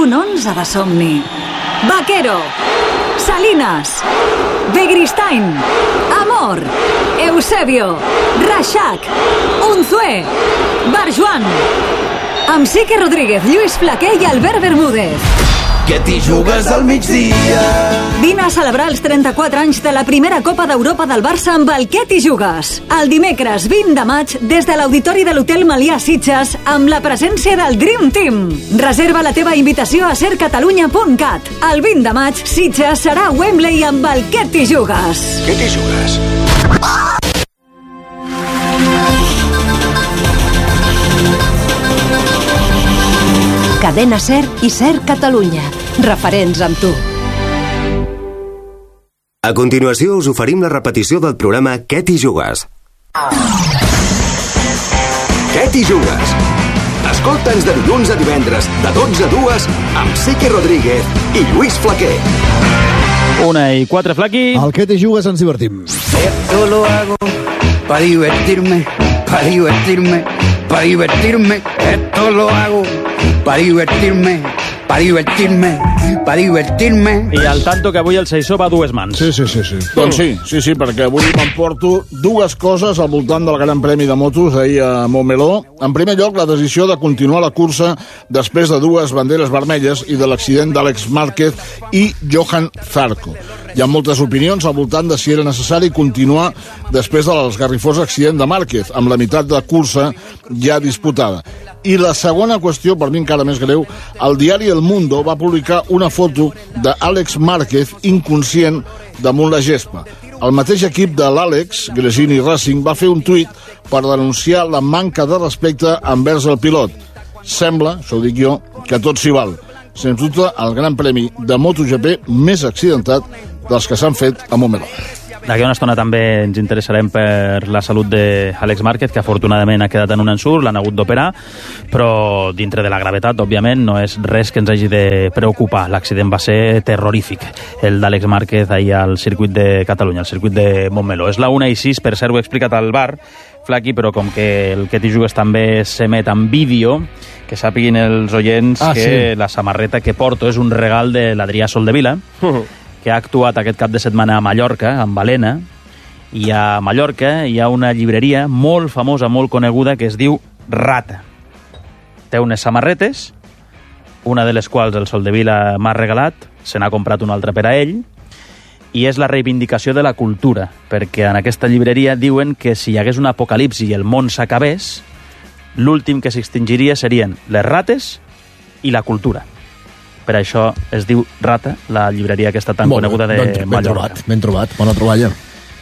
un 11 de somni. Vaquero, Salinas, Begristain, Amor, Eusebio, Reixac, Unzué, Barjuan, amb Sique Rodríguez, Lluís Flaquer i Albert Bermúdez. Que t'hi jugues al migdia. Vine a celebrar els 34 anys de la primera Copa d'Europa del Barça amb el Què t'hi jugues. El dimecres 20 de maig, des de l'Auditori de l'Hotel Melià Sitges, amb la presència del Dream Team. Reserva la teva invitació a sercatalunya.cat. El 20 de maig, Sitges serà a Wembley amb el Què t'hi jugues. Què t'hi jugues? Cadena SER i SER Catalunya. Referents amb tu. A continuació us oferim la repetició del programa Què t'hi jugues? Què t'hi jugues? Escolta'ns de dilluns a divendres, de 12 a 2, amb Sique Rodríguez i Lluís Flaquer. 1:04, Flaqui. Al Què t'hi jugues ens divertim. Esto lo hago para divertirme, para divertirme, para divertirme. Esto lo hago para divertirme, para divertirme, para divertirme. I al tanto que avui el Seixó va a dues mans. Sí. Doncs sí, perquè avui m'emporto dues coses al voltant del Gran Premi de Motos ahir a Montmeló. En primer lloc, la decisió de continuar la cursa després de dues banderes vermelles i de l'accident d'Àlex Márquez i Johan Zarco. Hi ha moltes opinions al voltant de si era necessari continuar després de l'esgarrifós accident de Márquez, amb la meitat de la cursa ja disputada. I la segona qüestió, per mi encara més greu, el diari El Mundo va publicar una foto d'Àlex Márquez inconscient damunt la gespa. El mateix equip de l'Àlex, Gresini Racing, va fer un tuit per denunciar la manca de respecte envers el pilot. Sembla, això ho dic jo, que tot s'hi val. Sens dubte, el Gran Premi de MotoGP més accidentat dels que s'han fet a Montmeló. D'aquí una estona també ens interessarem per la salut d'Àlex Márquez, que afortunadament ha quedat en un ensurt, l'han hagut d'operar, però dintre de la gravetat, òbviament, no és res que ens hagi de preocupar. L'accident va ser terrorífic, el d'Àlex Márquez ahir al circuit de Catalunya, al circuit de Montmeló. És la 1:06, per cert, ho he explicat al bar, Flaqui, però com que el Què t'hi jugues també s'emet en vídeo, que sàpiguin els oients que la samarreta que porto és un regal de l'Adrià Soldevila, que ha actuat aquest cap de setmana a Mallorca, amb Balena, i a Mallorca hi ha una llibreria molt famosa, molt coneguda, que es diu Rata. Té unes samarretes, una de les quals el Soldevila m'ha regalat, se n'ha comprat una altra per a ell, i és la reivindicació de la cultura, perquè en aquesta llibreria diuen que si hi hagués un apocalipsi i el món s'acabés, l'últim que s'extingiria serien les rates i la cultura. Per això es diu Rata, la llibreria aquesta tan coneguda de Mallorca. Ben trobat, bona troballa.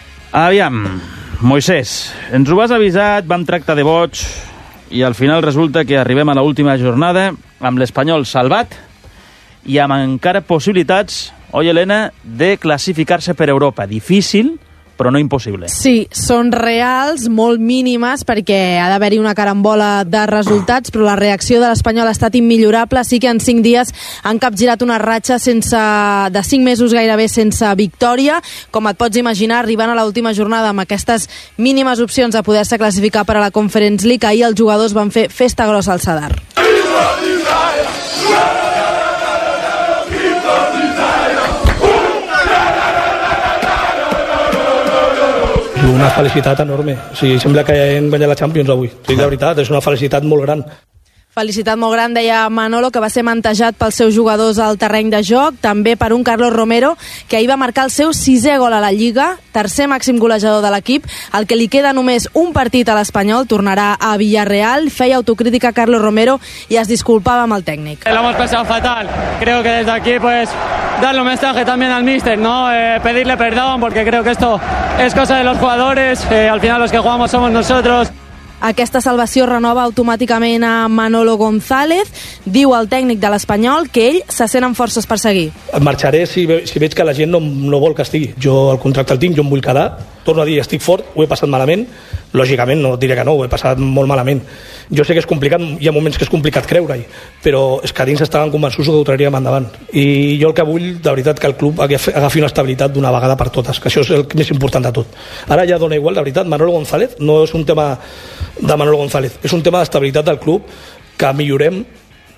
Aviam, Moisès, ens ho has avisat, vam tractar de boig, i al final resulta que arribem a l'última jornada amb l'Espanyol salvat i amb encara possibilitats, oi, Helena, de classificar-se per Europa. Difícil, però no impossible. Sí, són reals, molt mínimes, perquè ha d'haver-hi una carambola de resultats, però la reacció de l'Espanyol ha estat immillorable. Sí que en 5 dies han capgirat una ratxa de 5 mesos gairebé sense victòria. Com et pots imaginar, arribant a l'última jornada amb aquestes mínimes opcions de poder-se classificar per a la Conference League, ahir els jugadors van fer festa grossa al Sadar. Una felicitat enorme. O sigui, sembla que hem guanyat la Champions avui. Sí, de veritat, és una felicitat molt gran. Felicitat molt gran, deia Manolo, que va ser mantejat pels seus jugadors al terreny de joc, també per un Carlos Romero, que ahir va marcar el seu 6è gol a la Lliga, tercer màxim golejador de l'equip, el que li queda només un partit a l'Espanyol, tornarà a Villarreal, feia autocrítica Carlos Romero i es disculpava amb el tècnic. Lo hemos pasado fatal, creo que desde aquí pues darle un mensaje también al míster, ¿no? Pedirle perdón, porque creo que esto es cosa de los jugadores, al final los que jugamos somos nosotros. Aquesta salvació renova automàticament a Manolo González. Diu el tècnic de l'Espanyol que ell se sent amb forces per seguir. Marxaré si veig que la gent no vol que estigui. Jo el contracte el tinc, jo em vull quedar. Torno a dir, estic fort, ho he passat malament. Lògicament, no diré que no, ho he passat molt malament. Jo sé que és complicat, hi ha moments que és complicat creure-hi, però és que dins estaven convençuts que ho traríem endavant. I jo el que vull, de veritat, que el club agafi una estabilitat d'una vegada per totes, que això és el més important de tot. Ara ja dona igual, de veritat, Manolo González no és un tema de Manolo González, és un tema d'estabilitat del club, que millorem,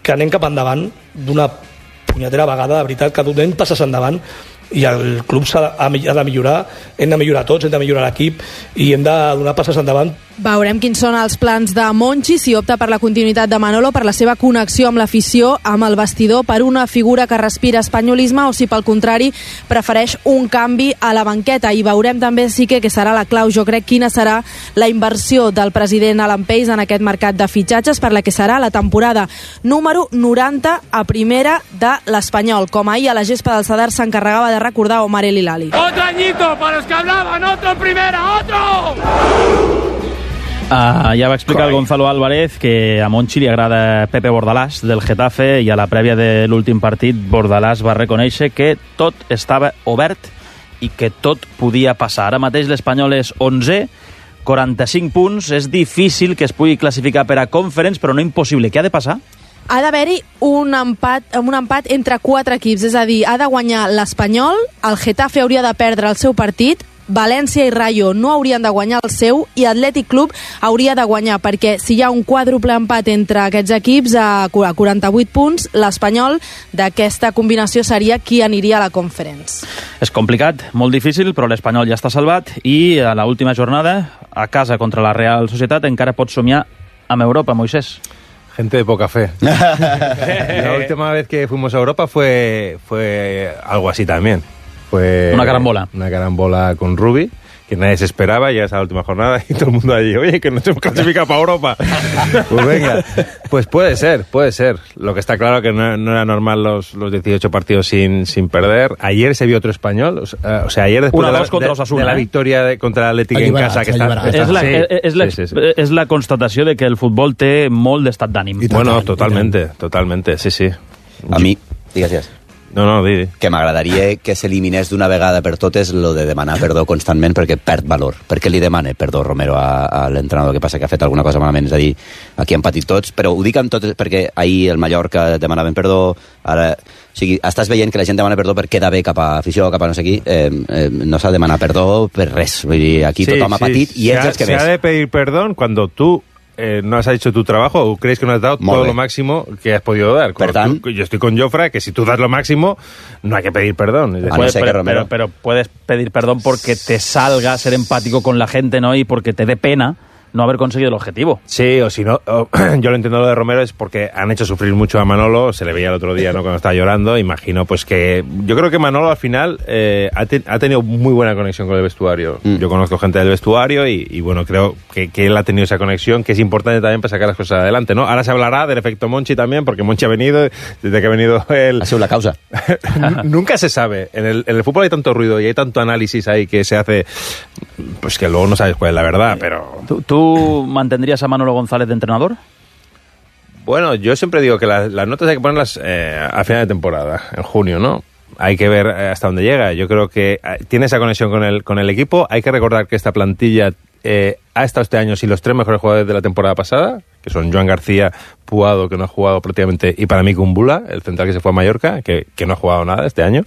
que anem cap endavant d'una punyetera vegada, de veritat, que donem passes endavant, i el club ha de millorar, hem de millorar tots, hem de millorar l'equip i hem de donar passes endavant. Veurem quins són els plans de Monchi, si opta per la continuïtat de Manolo, per la seva connexió amb l'afició, amb el vestidor, per una figura que respira espanyolisme, o si pel contrari prefereix un canvi a la banqueta. I veurem també, sí que serà la clau, jo crec, quina serà la inversió del president Alan Pace en aquest mercat de fitxatges per la que serà la temporada número 90 a primera de l'Espanyol, com ahir a la gespa del Sadar s'encarregava de recordar Omar El Hilali. Otro añito para los que hablaban, otro en primera, otro! Ja va explicar el Gonzalo Álvarez que a Monchi li agrada Pepe Bordalás del Getafe, i a la prèvia de l'últim partit Bordalás va reconèixer que tot estava obert i que tot podia passar. Ara mateix l'Espanyol és 11, 45 punts, és difícil que es pugui classificar per a Conference, però no impossible. Què ha de passar? Ha d'haver-hi un empat entre 4 equips, és a dir, ha de guanyar l'Espanyol, el Getafe hauria de perdre el seu partit, València i Rayo no haurien de guanyar el seu i Atlètic Club hauria de guanyar, perquè si hi ha un quàdruple empat entre aquests equips a 48 punts, l'Espanyol d'aquesta combinació seria qui aniria a la Conference. És complicat, molt difícil, però l'Espanyol ja està salvat i a l'última jornada, a casa contra la Real Societat, encara pot somiar amb Europa, Moisés. Gente de poca fe. La última vez que fuimos a Europa fue algo así también. Fue una carambola. Una carambola con Rubi, que nadie se esperaba, llegas a la última jornada y todo el mundo allí, oye, que nos hemos clasificado para Europa. Pues venga, pues puede ser. Lo que está claro que no era normal los 18 partidos sin perder. Ayer se vio otro español, o sea, ayer después de la victoria contra l'Atlètic en casa, que és la constatació de que el futbol té molt d'estat d'ànim. Bueno, totalmente, sí. A mi, digues. No, di. Que m'agradaria que s'eliminés d'una vegada per totes lo de demanar perdó constantment, perquè perd valor. Per què li demana perdó Romero a l'entrenador? Que passa que ha fet alguna cosa malament, és a dir, aquí han patit tots, però ho dic amb tot perquè ahir el Mallorca demanaven perdó, ara... O sigui, estàs veient que la gent demana perdó per quedar bé cap a afició, cap a no sé qui, no s'ha de demanar perdó per res. Vull dir, aquí tothom ha patit i ells els que més. Se ha de pedir perdón cuando tú no has hecho tu trabajo o crees que no has dado todo lo máximo que has podido dar. Yo estoy con Jofre, que si tú das lo máximo, no hay que pedir perdón. Pero puedes pedir perdón porque te salga ser empático con la gente, ¿no? Y porque te dé pena no haber conseguido el objetivo. Sí, o si no, yo lo entiendo lo de Romero, es porque han hecho sufrir mucho a Manolo, se le veía el otro día, ¿no?, cuando estaba llorando. Imagino pues que yo creo que Manolo al final ha tenido muy buena conexión con el vestuario. Yo conozco gente del vestuario y bueno, creo que él ha tenido esa conexión, que es importante también para sacar las cosas adelante, ¿no? Ahora se hablará del efecto Monchi también, porque Monchi ha venido, desde que ha venido él... Ha sido la causa. Nunca se sabe. En el fútbol hay tanto ruido y hay tanto análisis ahí que se hace, pues que luego no sabes cuál es la verdad, pero... ¿Tú mantendrías a Manolo González de entrenador? Bueno, yo siempre digo que las notas hay que ponerlas a final de temporada, en junio, ¿no? Hay que ver hasta dónde llega. Yo creo que tiene esa conexión con el equipo. Hay que recordar que esta plantilla ha estado este año sin los 3 mejores jugadores de la temporada pasada, que son Joan García, Puado, que no ha jugado prácticamente, y para mí Kumbula, el central que se fue a Mallorca, que no ha jugado nada este año.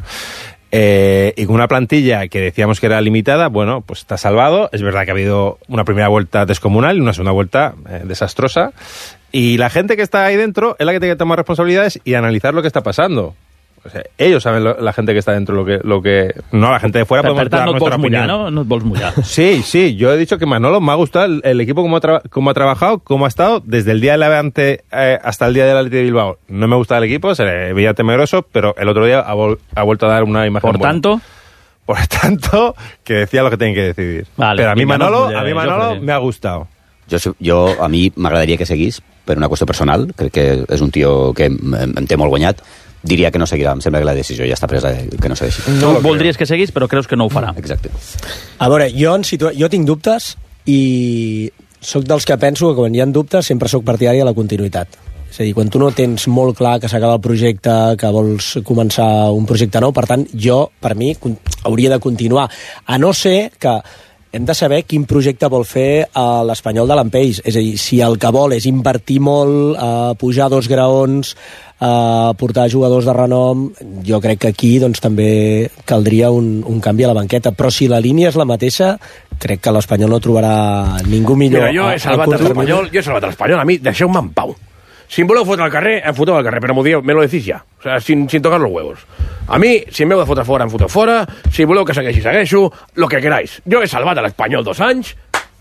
Y con una plantilla que decíamos que era limitada, bueno, pues está salvado. Es verdad que ha habido una primera vuelta descomunal y una segunda vuelta desastrosa. Y la gente que está ahí dentro es la que tiene que tomar responsabilidades y analizar lo que está pasando. O sea, ellos saben, la gente que está dentro, lo que no, la gente de fuera podemos dar nuestra opinión. No et vols mullar. Sí, yo he dicho que Manolo me ha gustado el equipo como ha trabajado, cómo ha estado desde el día del Levante hasta el día del Athletic de Bilbao. No me gustaba el equipo, se le veía temeroso, pero el otro día ha vuelto a dar una imagen buena. Por tanto, que decía lo que tienen que decidir. Vale, pero a mí Manolo me ha gustado. A mi m'agradaria que seguís per una qüestió personal. Crec que és un tio que em té molt guanyat. Diria que no seguirà, em sembla que la decisió ja està presa, que no segueixi. No voldries que seguís, però creus que no ho farà. Exacte. A veure, jo tinc dubtes i sóc dels que penso que quan hi ha dubtes sempre sóc partidari de la continuïtat. És a dir, quan tu no tens molt clar que s'acaba el projecte, que vols començar un projecte nou, per tant, per mi, hauria de continuar. A no ser que hem de saber quin projecte vol fer l'Espanyol de l'Ampeix. És a dir, si el que vol és invertir molt, pujar 2 graons, portar jugadors de renom, jo crec que aquí doncs, també caldria un canvi a la banqueta. Però si la línia és la mateixa, crec que l'Espanyol no trobarà ningú millor. Mira, jo he salvat l'Espanyol, a mi deixeu-me en pau. si em voleu fotre al carrer, em foteu al carrer, però me lo decís ja, o sea, sin tocar los huevos. A mi, si em heu de fotre fora, em foteu fora, si voleu que segueixo, lo que queráis. Jo he salvat a l'Espanyol 2 anys,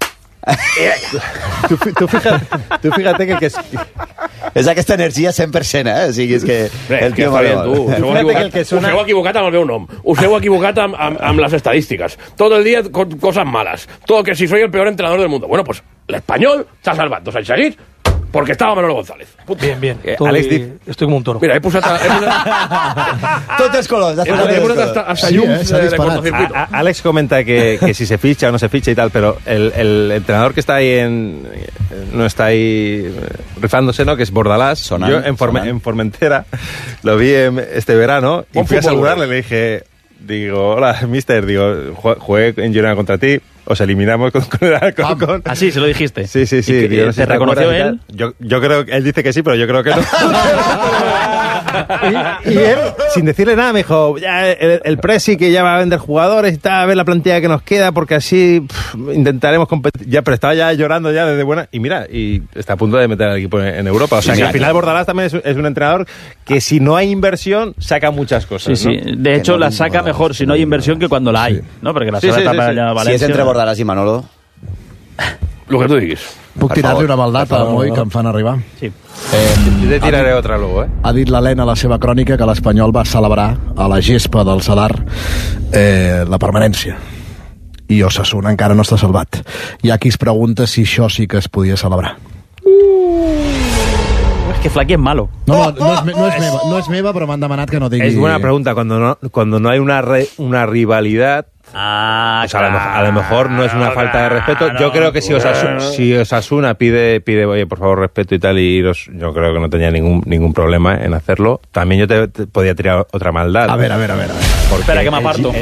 Tu fíjate que és aquesta energia 100%, eh? O sigui, és que... El tio us heu equivocat amb el meu nom, us heu equivocat amb les estadístiques, todo el día con cosas malas, todo que si soy el peor entrenador del mundo. Bueno, pues l'Espanyol s'ha salvat 2 anys seguits porque estaba Manolo González. Bien. Estoy como un toro. Mira, he posat... Tots els colors. He posat hasta llums de cortocircuito. Alex comenta que si se ficha o no se ficha y tal, pero el entrenador que está ahí no está ahí rifándose, ¿no? Que es Bordalás. Yo en Formentera lo vi este verano y fui a saludarle, le dije... Digo, hola, mister, jugué en Girona contra ti, os eliminamos con Así, se lo dijiste. Sí. Digo, no sé, ¿te reconoció él? Yo creo que él dice que sí, pero yo creo que no. y él, sin decirle nada, me dijo, ya el Presi que ya va a vender jugadores, está a ver la plantilla que nos queda, porque así intentaremos competir. Ya, pero estaba ya llorando ya desde buena. Y mira, y está a punto de meter al equipo en Europa. O sea, que al final Bordalás también es un entrenador que si no hay inversión, saca muchas cosas. Sí. De hecho, la saca mejor si no hay inversión que cuando la hay, ¿no? Porque la etapa allà a València... Si és entre Bordalás i Manolo... Lo que tu diguis. Puc tirar-li una maldat a Moi que em fan arribar? Sí. Jo te tiraré otra luego, Ha dit l'Helena a la seva crònica que l'Espanyol va celebrar a la gespa del Salar la permanència. I Osasuna encara no està salvat. Hi ha qui es pregunta si això sí que es podia celebrar. Es que Flaky es malo. No és meva, però m'han demanat que no digui... Es buena pregunta. Cuando no hay una rivalidad... pues a lo mejor no es una falta de respeto. Yo creo que si Osasuna pide, oye, por favor, respeto y tal, yo creo que no tenía ningún problema en hacerlo. También yo te podía tirar otra maldad. A ver. Espera, que me aparto.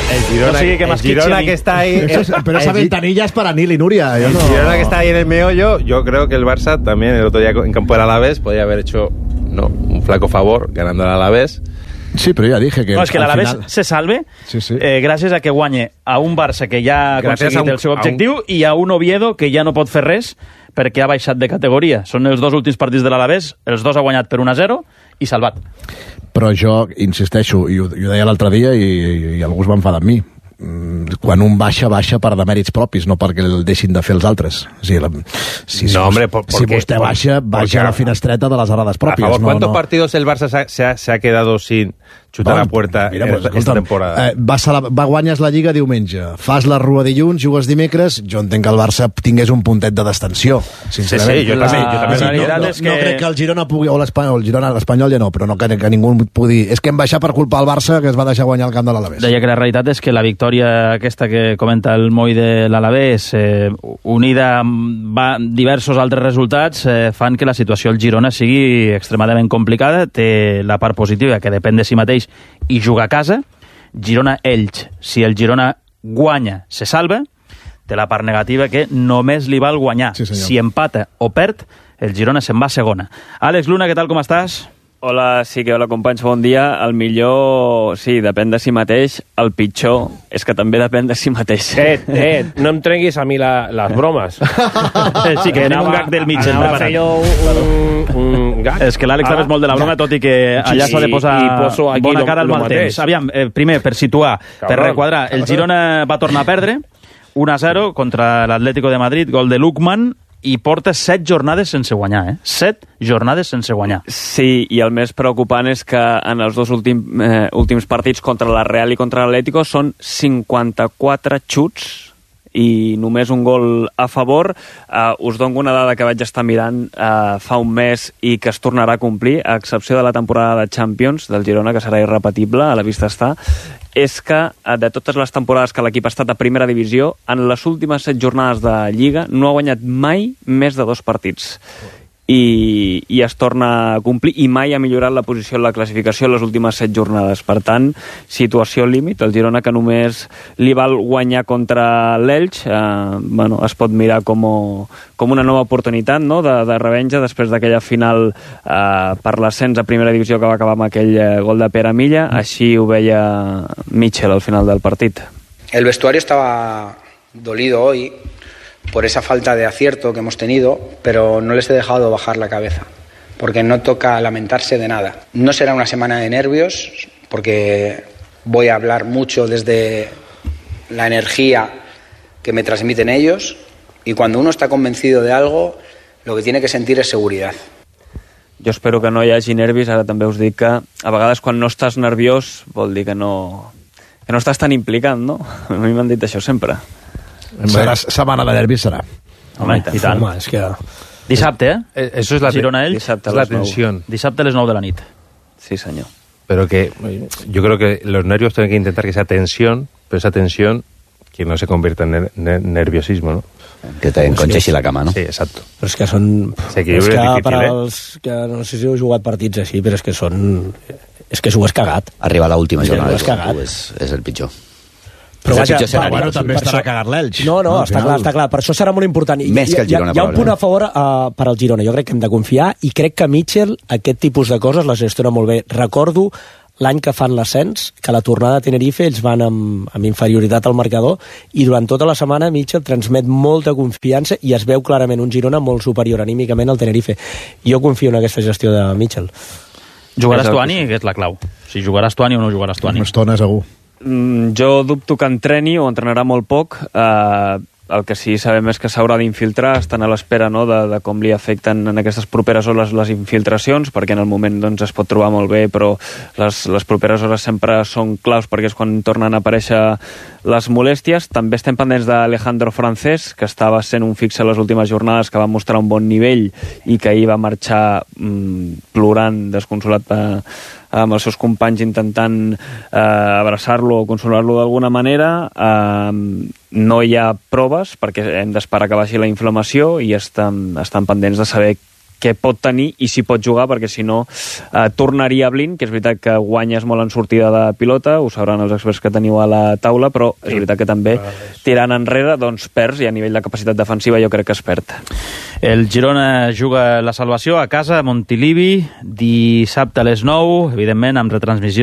El Girona que está ahí... Pero esa ventanilla es para Nil y Nuria. El Girona que está ahí en el meollo, yo creo que el Barça también el otro día en campo del Alavés podía haber hecho un flaco favor ganando al Alavés. Sí, però ja dije que... No, és que l'Alavés se salve gràcies a que guanye a un Barça que ja ha aconseguit el seu objectiu i a un Oviedo que ja no pot fer res perquè ha baixat de categoria. Són els 2 últims partits de l'Alavés, els 2 ha guanyat per 1-0 i salvat. Però jo insisteixo, i ho deia l'altre dia i algú es va enfadar amb mi, quan un baixa per demèrits propis, no perquè el deixin de fer els altres. O sigui, si vostè baixa a la finestreta de les errades pròpies. ¿Cuántos partidos el Barça se ha quedado sin chutar a puerta esta temporada? Va guanyes la Lliga diumenge, fas la Rua dilluns, jugues dimecres, jo entenc que el Barça tingués un puntet de distensió, sincerament. Sí, jo també. No crec que el Girona pugui, o l'Espanyol ja no, però no que ningú pugui dir, és que hem baixat per culpa al Barça que es va deixar guanyar el camp de l'Alavés. Deia que la realitat és que la victòria aquesta que comenta el Moi de l'Alavés, unida amb diversos altres resultats, fan que la situació al Girona sigui extremadament complicada. Té la part positiva que depèn de si mateix i juga a casa. Girona-Elx, si el Girona guanya, se salva. Té la part negativa que només li val guanyar. Si empata o perd, el Girona se'n va a segona. Àlex Luna, què tal, com estàs? Hola, hola companys, bon dia. El millor, sí, depèn de si mateix. El pitjor és que també depèn de si mateix. No em trenguis a mi les bromes. Sí, que tenim un gag del mig. Un gag. És que l'Àlex també és molt de la broma, tot i que allà s'ha de posar bona cara al mal temps. Aviam, primer, per situar, per requadrar, el Girona va tornar a perdre 1-0 contra l'Atlético de Madrid, gol de Lukman, i porta 7 jornades sense guanyar, 7 jornades sense guanyar. Sí, i el més preocupant és que en els 2 últims partits contra la Real i contra l'Atlético són 54 xuts i només un gol a favor. Us dono una dada que vaig estar mirant fa un mes i que es tornarà a complir, a excepció de la temporada de Champions del Girona, que serà irrepetible, a la vista està, és que de totes les temporades que l'equip ha estat a primera divisió, en les últimes 7 jornades de Lliga no ha guanyat mai més de 2 partits. I es torna a complir, i mai ha millorat la posició en la classificació en les últimes 7 jornades. Per tant, situació límit. El Girona, que només li val guanyar contra l'Elx, es pot mirar com una nova oportunitat, no?, de revenja després d'aquella final per l'ascens a primera divisió que va acabar amb aquell gol de Pere Milla. Així ho veia Mitchell al final del partit. El vestuario estaba dolido hoy por esa falta de acierto que hemos tenido, pero no les he dejado bajar la cabeza. porque no toca lamentarse de nada. No será una semana de nervios, porque voy a hablar mucho desde la energía que me transmiten ellos, y cuando uno está convencido de algo, lo que tiene que sentir es seguridad. Jo espero que no hi hagi nervis. Ara també us dic que a vegades quan no estàs nerviós vol dir que no estàs tan implicat, no? A mi m'han dit això sempre. Setmana de nervis serà. Home, i tant. Home, és que... Dissabte, Eso es la, Girona-Elx. Dissabte a es la les 9. tensión. Dissabte a les 9 de la nit. Sí, senyor. Pero que yo creo que los nervios tienen que intentar que sea tensión, pero esa tensión que no se convierta en nerviosismo, ¿no? Que te enconxeixi la cama, no? Sí, exacto. Però és que són... S'equilibra és que difícil, per als que no sé si heu jugat partits així, però és que són... És que s'ho has cagat. Arribar a l'última jornada has cagat. és el pitjor. Però és el vaja, pitjor escenari. Bueno, també estarà cagat l'Elx. No, està clar. Per això serà molt important. Més que el Girona, hi ha un punt a favor per al Girona. Jo crec que hem de confiar i crec que Mitchell aquest tipus de coses les gestiona molt bé. Recordo l'any que fan l'ascens, que a la tornada a Tenerife ells van amb inferioritat al marcador i durant tota la setmana Mitchell transmet molta confiança i es veu clarament un Girona molt superior anímicament al Tenerife. Jo confio en aquesta gestió de Mitchell. Jugaràs Tuani, que és la clau. Si jugaràs Tuani o no jugaràs Tuani. Una estona, segur. Jo dubto que entreni o entrenarà molt poc. El que sí sabem és que s'haurà d'infiltrar, estan a l'espera, no, de com li afecten en aquestes properes hores les infiltracions, perquè en el moment doncs, es pot trobar molt bé, però les properes hores sempre són claus perquè és quan tornen a aparèixer les molèsties. També estem pendents d'Alejandro Francés, que estava sent un fixe a les últimes jornades, que va mostrar un bon nivell i que ahir va marxar plorant, desconsolat amb els seus companys intentant abraçar-lo o consolar-lo d'alguna manera. No hi ha proves perquè hem d'esperar que baixi la inflamació i estan pendents de saber què pot tenir i si pot jugar, perquè si no tornaria a Blin, que és veritat que guanyes molt en sortida de pilota, ho sabran els experts que teniu a la taula, però és veritat que també tirant enrere doncs perds, i a nivell de capacitat defensiva jo crec que es perd. El Girona juga la salvació a casa a Montilivi dissabte a les 9, evidentment amb retransmissió